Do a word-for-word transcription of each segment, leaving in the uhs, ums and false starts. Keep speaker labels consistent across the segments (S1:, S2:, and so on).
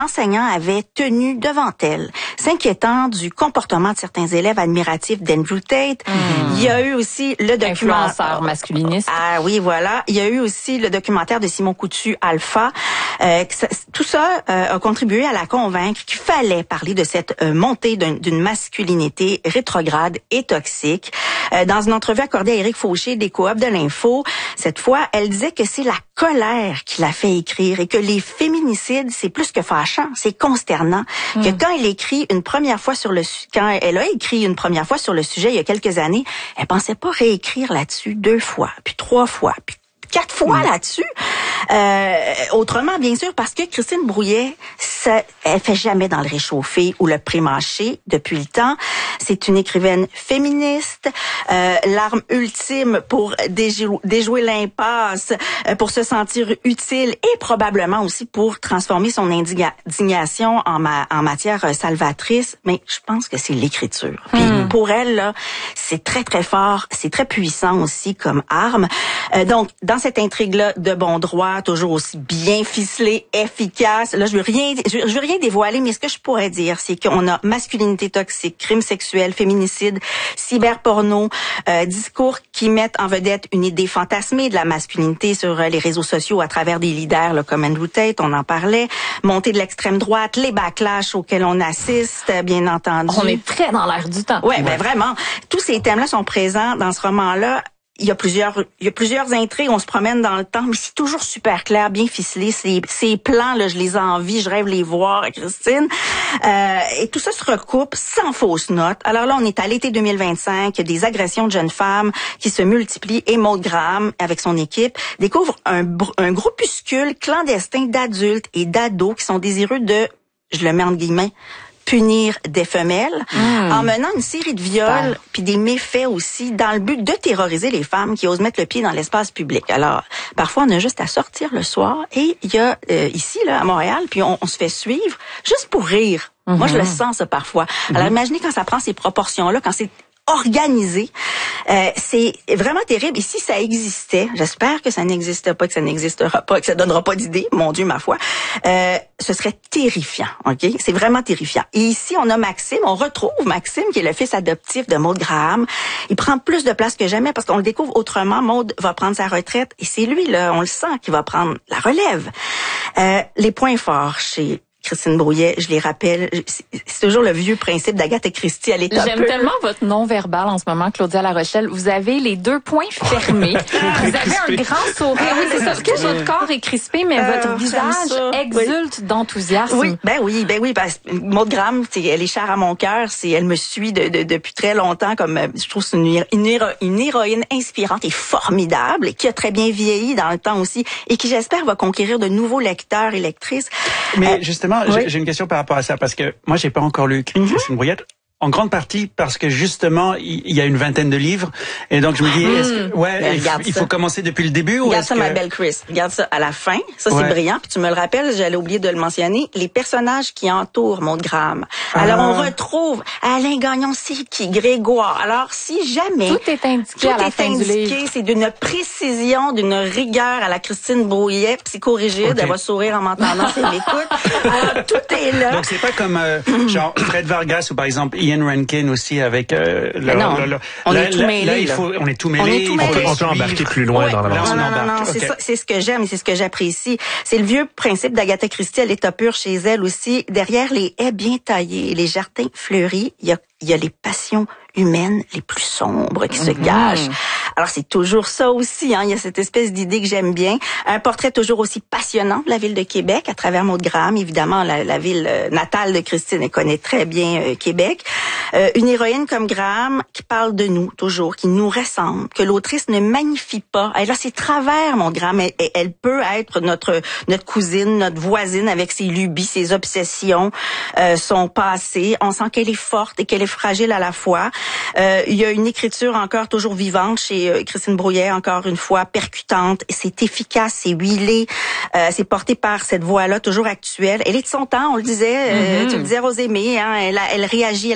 S1: enseignant avait tenu devant elle, s'inquiétant du comportement de certains élèves admiratifs d'Andrew Tate. Mmh. Il y a eu aussi le documentaire...
S2: Influenceur masculiniste.
S1: Ah oui, voilà. Il y a eu aussi le documentaire de Simon Coutu, Alpha. Euh, ça, tout ça euh, a contribué à la convaincre qu'il fallait parler de cette euh, montée d'un, d'une masculinité rétrograde et toxique. Euh, dans une entrevue accordée à Éric Fauché des Coop de l'Info, cette fois, elle disait que c'est la colère qui l'a fait écrire et que les féminicides, c'est plus que fâchant, c'est consternant. Mmh. Que quand elle écrit une première fois sur le quand elle a écrit une première fois sur le sujet il y a quelques années, elle pensait pas réécrire là-dessus deux fois, puis trois fois, puis quatre fois mmh. là-dessus. Euh, autrement, bien sûr, parce que Christine Brouillet, ça, elle fait jamais dans le réchauffé ou le pré-mâché depuis le temps. C'est une écrivaine féministe, euh, l'arme ultime pour déjouer, déjouer l'impasse, euh, pour se sentir utile et probablement aussi pour transformer son indignation en, ma, en matière salvatrice. Mais je pense que c'est l'écriture. Puis mmh. pour elle, là, c'est très, très fort, c'est très puissant aussi comme arme. Euh, donc, dans cette intrigue-là de bon droit, toujours aussi bien ficelé, efficace. Là, je veux rien, je veux, je veux rien dévoiler, mais ce que je pourrais dire, c'est qu'on a masculinité toxique, crime sexuel, féminicide, cyberporno, euh, discours qui mettent en vedette une idée fantasmée de la masculinité sur euh, les réseaux sociaux à travers des leaders là, comme Andrew Tate, on en parlait, montée de l'extrême droite, les backlash auxquels on assiste, bien entendu.
S2: On est très dans l'air du temps.
S1: Ouais, ouais. ben vraiment. Tous ces thèmes-là sont présents dans ce roman-là. Il y a plusieurs, il y a plusieurs intrigues, on se promène dans le temps, mais c'est toujours super clair, bien ficelé. Ces, ces plans, là, je les envie, je rêve les voir, Christine. Euh, et tout ça se recoupe sans fausse note. Alors là, on est à l'été deux mille vingt-cinq, il y a des agressions de jeunes femmes qui se multiplient et Maud Graham, avec son équipe, découvre un, un groupuscule clandestin d'adultes et d'ados qui sont désireux de, je le mets entre guillemets, punir des femelles mmh. en menant une série de viols puis des méfaits aussi dans le but de terroriser les femmes qui osent mettre le pied dans l'espace public. Alors, parfois, on a juste à sortir le soir et il y a euh, ici, là, à Montréal, puis on, on se fait suivre juste pour rire. Mmh. Moi, je le sens, ça, parfois. Mmh. Alors, imaginez quand ça prend ces proportions-là, quand c'est organisé. Euh, c'est vraiment terrible. Et si ça existait, j'espère que ça n'existe pas, que ça n'existera pas, que ça donnera pas d'idée, mon Dieu, ma foi, euh, ce serait terrifiant, OK? C'est vraiment terrifiant. Et ici, on a Maxime, on retrouve Maxime, qui est le fils adoptif de Maud Graham. Il prend plus de place que jamais parce qu'on le découvre autrement. Maud va prendre sa retraite et c'est lui, là, on le sent, qui va prendre la relève. Euh, les points forts chez Christine Brouillet, je les rappelle, c'est toujours le vieux principe d'Agatha Christie à l'état
S2: J'aime
S1: peu.
S2: tellement votre non-verbal en ce moment, Claudia Larochelle. Vous avez les deux poings fermés. Vous avez un grand sourire. Oui, c'est ça. Tout votre corps est crispé, mais euh, votre visage exulte oui. d'enthousiasme.
S1: Oui, ben oui, ben oui. Parce que Maud Graham, c'est, elle est chère à mon cœur. C'est, elle me suit de, de, depuis très longtemps. Comme je trouve c'est une, une, héro, une héroïne inspirante et formidable, et qui a très bien vieilli dans le temps aussi, et qui j'espère va conquérir de nouveaux lecteurs et lectrices.
S3: Mais euh, justement. Oui. J'ai une question par rapport à ça, parce que moi, j'ai pas encore lu Christine mm-hmm. Brouillet. En grande partie parce que justement il y a une vingtaine de livres et donc je me dis mmh. est-ce que, ouais il, il faut commencer depuis le début
S1: regarde
S3: ou est-ce
S1: ça
S3: que...
S1: ma belle Chris, regarde ça à la fin, ça
S3: ouais.
S1: c'est brillant puis tu me le rappelles, j'allais oublier de le mentionner, les personnages qui entourent Maud Graham. Alors ah. on retrouve Alain Gagnon, c'est qui Grégoire. Alors si jamais
S2: tout est indiqué
S1: tout
S2: à la
S1: est
S2: fin
S1: indiqué,
S2: du livre.
S1: C'est d'une précision, d'une rigueur à la Christine Brouillet, psychorigide, okay. Elle va sourire en m'entendant si elle m'écoute. Alors tout est là.
S3: Donc c'est pas comme euh, genre Fred Vargas ou par exemple Ian Rankin aussi avec euh, le,
S1: non,
S3: le, le,
S1: on
S3: là,
S1: est tout mêlé.
S3: Là, il faut, on est tout mêlé.
S1: On est tout mêlé.
S4: On peut, on peut embarquer plus loin
S1: ouais.
S4: dans l'aventure.
S1: Non, non, non, non, c'est okay. ça, c'est ce que j'aime et c'est ce que j'apprécie. C'est le vieux principe d'Agatha Christie à l'état pur chez elle aussi. Derrière les haies bien taillées et les jardins fleuris, il y a, il y a les passions humaines les plus sombres qui mm-hmm. se gâchent. Alors c'est toujours ça aussi, hein. Il y a cette espèce d'idée que j'aime bien. Un portrait toujours aussi passionnant de la ville de Québec à travers Maud Graham, évidemment la, la ville natale de Christine, elle connaît très bien euh, Québec. Euh, une héroïne comme Graham qui parle de nous toujours, qui nous ressemble, que l'autrice ne magnifie pas. Elle a ses travers, Maud Graham. Elle, elle peut être notre notre cousine, notre voisine avec ses lubies, ses obsessions, euh, son passé. On sent qu'elle est forte et qu'elle est fragile à la fois. Euh, il y a une écriture encore toujours vivante chez euh, Christine Brouillet, encore une fois percutante. C'est efficace, c'est huilé, euh, c'est porté par cette voix-là toujours actuelle. Elle est de son temps, on le disait, euh, mm-hmm. tu le disais Rosémée, hein, elle, elle réagit à l'actualité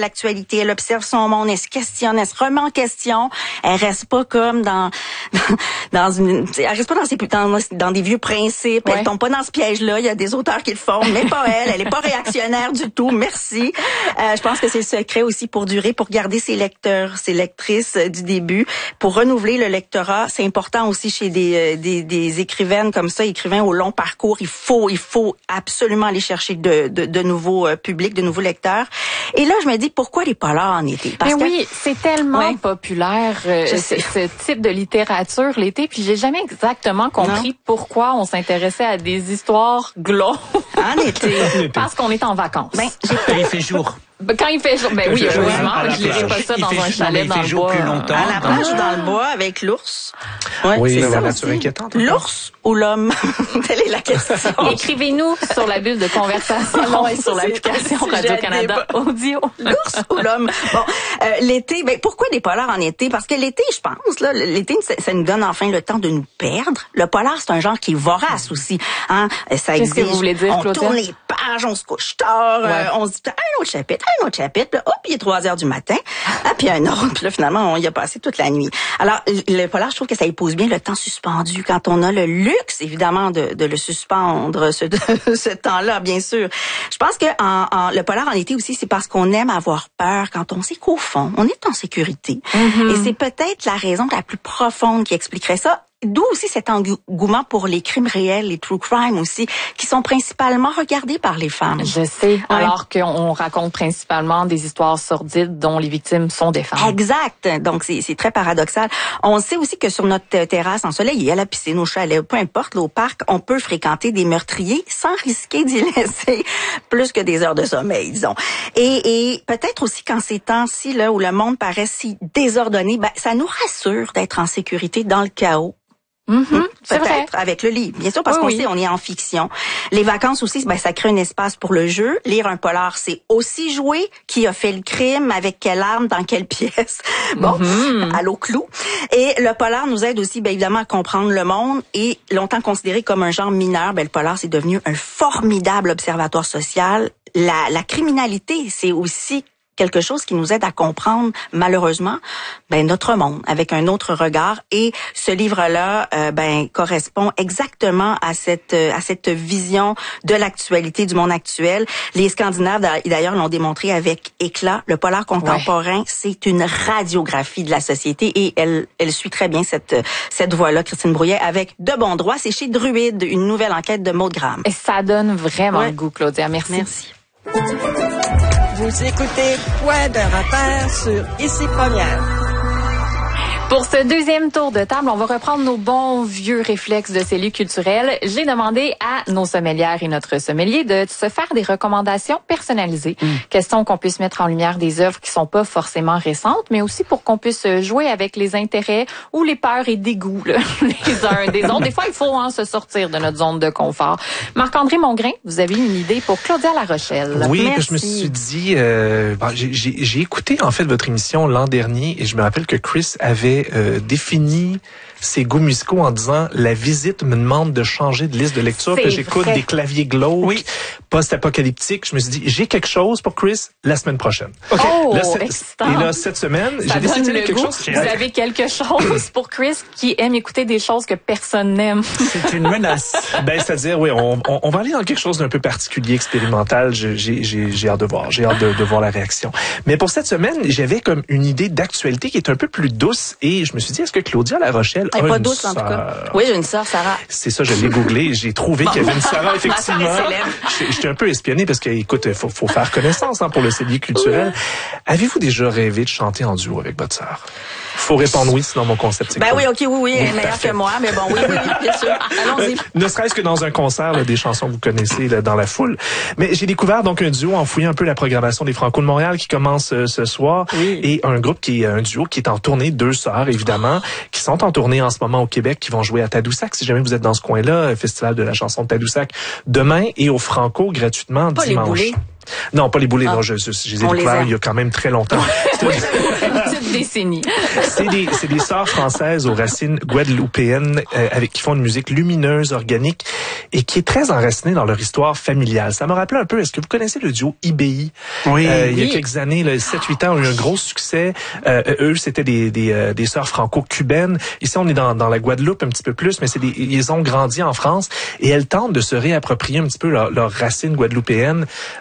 S1: actualité, elle observe son monde, elle se questionne, elle se remet en question. Elle reste pas comme dans dans une, elle reste pas dans ses dans, dans des vieux principes. Ouais. Elle tombe pas dans ce piège-là. Il y a des auteurs qui le font, mais pas elle. Elle est pas réactionnaire du tout. Merci. Euh, je pense que c'est le secret aussi pour durer, pour garder ses lecteurs, ses lectrices euh, du début, pour renouveler le lectorat. C'est important aussi chez des, euh, des des écrivaines comme ça, écrivains au long parcours. Il faut il faut absolument aller chercher de de, de nouveaux euh, publics, de nouveaux lecteurs. Et là, je me dis pourquoi les polars en été?
S2: Parce mais que oui, c'est tellement ouais. populaire euh, ce, ce type de littérature l'été, puis j'ai jamais exactement compris non. pourquoi on s'intéressait à des histoires glauques
S1: en été.
S2: Parce qu'on est en vacances.
S1: Ben,
S3: j'ai... il fait jour.
S2: Quand il fait jour, ben oui, heureusement, je lirai pas ça dans un chalet dans le bois.
S3: Plus longtemps,
S1: à la plage ou dans le bois avec l'ours.
S4: Ouais, oui, c'est la nature inquiétante.
S1: L'ours ou l'homme? Telle est la question.
S2: Écrivez-nous sur la bulle de conversation non, et sur l'application Radio-Canada Audio.
S1: L'ours ou l'homme? Bon, euh, l'été, ben pourquoi des polars en été? Parce que l'été, je pense, là, l'été, ça, ça nous donne enfin le temps de nous perdre. Le polar, c'est un genre qui est vorace aussi. Hein? Ça
S2: Qu'est-ce que vous voulez dire,
S1: on
S2: Claudia?
S1: tourne les pages, on se couche tard, ouais. euh, on se dit un autre chapitre, un autre chapitre, puis, hop, il est trois heures du matin, ah, puis un autre, puis là, finalement, on y a passé toute la nuit. Alors, le polar, je trouve que ça épouse bien le temps suspendu. Quand on a le luxe, évidemment, de, de le suspendre, ce, de, ce temps-là, bien sûr. Je pense que en, en, le polar en été aussi, c'est parce qu'on aime avoir peur quand on sait qu'au fond, on est en sécurité. Mm-hmm. Et c'est peut-être la raison la plus profonde qui expliquerait ça. D'où aussi cet engouement pour les crimes réels, les true crime aussi, qui sont principalement regardés par les femmes.
S2: Je sais, ouais. alors qu'on raconte principalement des histoires sordides dont les victimes sont des femmes.
S1: Exact, donc c'est, c'est très paradoxal. On sait aussi que sur notre terrasse ensoleillée, à la piscine, au chalet, peu importe, là, au parc, on peut fréquenter des meurtriers sans risquer d'y laisser plus que des heures de sommeil, disons. Et, et peut-être aussi qu'en ces temps-ci, là, où le monde paraît si désordonné, ben, ça nous rassure d'être en sécurité dans le chaos.
S2: Mm-hmm, c'est
S1: peut-être
S2: vrai.
S1: avec le livre, bien sûr, parce
S2: oui,
S1: qu'on
S2: oui.
S1: sait on est en fiction. Les vacances aussi, ben ça crée un espace pour le jeu. Lire un polar, c'est aussi jouer. Qui a fait le crime, avec quelle arme, dans quelle pièce. Bon, mm-hmm. à l'eau clou. Et le polar nous aide aussi, ben évidemment, à comprendre le monde. Et longtemps considéré comme un genre mineur, ben le polar c'est devenu un formidable observatoire social. La, la criminalité, c'est aussi quelque chose qui nous aide à comprendre, malheureusement, ben notre monde avec un autre regard. Et ce livre-là, euh, ben correspond exactement à cette à cette vision de l'actualité du monde actuel. Les Scandinaves d'ailleurs l'ont démontré avec éclat. Le polar contemporain, ouais. c'est une radiographie de la société et elle elle suit très bien cette cette voie-là, Christine Brouillet, avec de bons droits. C'est chez Druide, une nouvelle enquête de Maud Graham.
S2: Et ça donne vraiment ouais. le goût, Claudia. Merci.
S1: Merci.
S5: Vous écoutez Point de repère sur Ici Première.
S2: Pour ce deuxième tour de table, on va reprendre nos bons vieux réflexes de cellules culturelles. J'ai demandé à nos sommelières et notre sommelier de se faire des recommandations personnalisées. Mmh. Question qu'on puisse mettre en lumière des œuvres qui sont pas forcément récentes, mais aussi pour qu'on puisse jouer avec les intérêts ou les peurs et dégoûts là, les uns des autres. Des fois, il faut hein, se sortir de notre zone de confort. Marc-André Mongrain, vous avez une idée pour Claudia La Rochelle.
S4: Oui,
S2: Merci.
S4: je me suis dit, euh, bon, j'ai, j'ai, j'ai écouté en fait votre émission l'an dernier et je me rappelle que Chris avait Euh, défini ses goûts musicaux en disant la visite me demande de changer de liste de lecture, que j'écoute des claviers glauques, oui. post-apocalyptiques. Je me suis dit j'ai quelque chose pour Chris la semaine prochaine.
S2: Ok. Oh,
S4: là, et là cette semaine,
S2: ça
S4: j'ai décidé de quelque
S2: goût.
S4: chose.
S2: Vous avez quelque chose pour Chris qui aime écouter des choses que personne n'aime.
S3: C'est une menace.
S4: Ben c'est-à-dire oui, on, on, on va aller dans quelque chose d'un peu particulier, expérimental. J'ai j'ai j'ai hâte de voir, j'ai hâte de, de voir la réaction. Mais pour cette semaine, j'avais comme une idée d'actualité qui est un peu plus douce et je me suis dit est-ce que Claudia La Rochelle
S1: Elle
S4: a
S1: pas
S4: une
S1: douce,
S4: sœur?
S1: En tout cas. Oui, j'ai une sœur, Sarah.
S4: C'est ça, je l'ai googlé. J'ai trouvé bon. qu'il y avait une Sarah, effectivement. J'étais un peu espionné parce que, écoute, faut, faut faire connaissance hein, pour le cellier culturel. Oui. Avez-vous déjà rêvé de chanter en duo avec votre sœur? Faut répondre oui, sinon mon concept c'est
S1: Ben
S4: quoi?
S1: oui, ok, oui, oui, elle est meilleure que moi, mais bon, oui, oui, oui, bien sûr. Allons-y.
S4: Euh, ne serait-ce que dans un concert, là, des chansons que vous connaissez là, dans la foule. Mais j'ai découvert donc un duo en fouillant un peu la programmation des Franco de Montréal qui commence euh, ce soir oui. et un groupe qui est un duo qui est en tournée, deux sœurs évidemment, oh. qui sont en tournée en ce moment au Québec, qui vont jouer à Tadoussac. Si jamais vous êtes dans ce coin-là, Festival de la chanson de Tadoussac demain et au Franco gratuitement
S1: Pas
S4: dimanche.
S1: Les boulets.
S4: Non, pas les boulets. Ah. Non, je, je, je les ai découverts il y a quand même très longtemps.
S2: Une petite décennie.
S4: C'est des, c'est des sœurs françaises aux racines guadeloupéennes euh, avec qui font une musique lumineuse, organique et qui est très enracinée dans leur histoire familiale. Ça me rappelait un peu, est-ce que vous connaissez le duo I B I?
S3: Oui.
S4: Euh,
S3: oui.
S4: Il y a quelques années, sept huit ans, ont eu un gros succès. Euh, eux, c'était des, des, euh, des sœurs franco-cubaines. Ici, on est dans, dans la Guadeloupe un petit peu plus, mais c'est des, ils ont grandi en France et elles tentent de se réapproprier un petit peu leur, leur racine guadeloupéenne